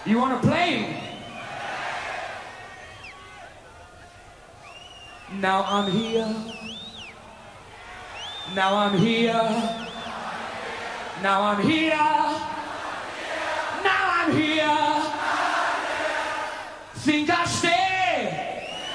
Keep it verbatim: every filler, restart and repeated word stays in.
You want to play? Now I'm here. Now I'm here. Now I'm here. Now I'm here. Think I stay.